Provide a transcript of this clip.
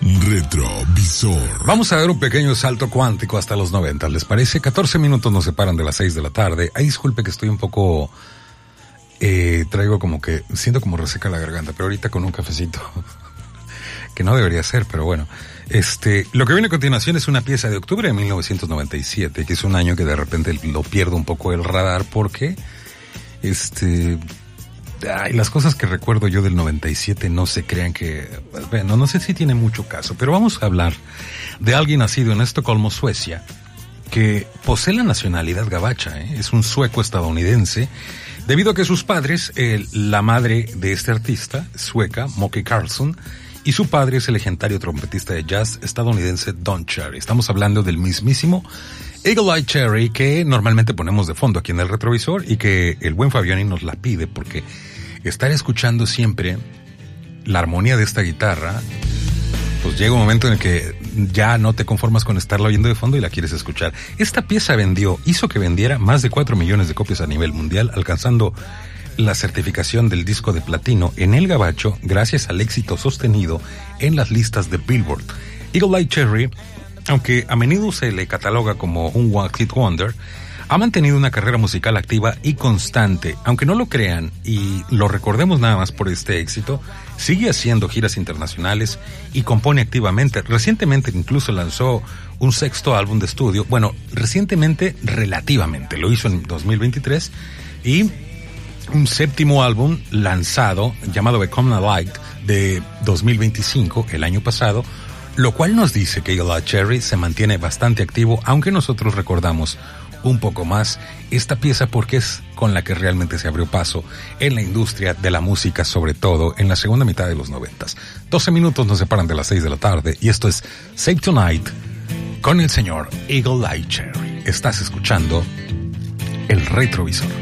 Retrovisor. Vamos a dar un pequeño salto cuántico hasta los 90, ¿les parece? 14 minutos nos separan de las 6 de la tarde. Ay, disculpe que estoy un poco... traigo como que... Siento como reseca la garganta, pero ahorita con un cafecito. Que no debería ser, pero bueno. Lo que viene a continuación es una pieza de octubre de 1997, que es un año que de repente lo pierdo un poco el radar porque... las cosas que recuerdo yo del 97 no se crean que... Bueno, no sé si tiene mucho caso, pero vamos a hablar de alguien nacido en Estocolmo, Suecia, que posee la nacionalidad gabacha, es un sueco estadounidense, debido a que sus padres, la madre de este artista, sueca, Moke Carlson, y su padre es el legendario trompetista de jazz estadounidense Don Cherry. Estamos hablando del mismísimo Eagle Eye Cherry, que normalmente ponemos de fondo aquí en el retrovisor y que el buen Fabiani nos la pide porque estar escuchando siempre la armonía de esta guitarra, pues llega un momento en el que ya no te conformas con estarla oyendo de fondo y la quieres escuchar. Esta pieza hizo que vendiera más de 4 millones de copias a nivel mundial, alcanzando la certificación del disco de platino en el gabacho gracias al éxito sostenido en las listas de Billboard. Eagle Eye Cherry, aunque a menudo se le cataloga como un One Hit Wonder, ha mantenido una carrera musical activa y constante. Aunque no lo crean y lo recordemos nada más por este éxito, sigue haciendo giras internacionales y compone activamente. Recientemente incluso lanzó un 6º álbum de estudio. Bueno, recientemente, relativamente, lo hizo en 2023 y un 7º álbum lanzado llamado Become a Light de 2025, el año pasado, lo cual nos dice que Eagle Eye Cherry se mantiene bastante activo, aunque nosotros recordamos un poco más esta pieza porque es con la que realmente se abrió paso en la industria de la música, sobre todo en la segunda mitad de los 90. 12 minutos nos separan de las 6 de la tarde y esto es Save Tonight con el señor Eagle Eye Cherry. Estás escuchando el retrovisor.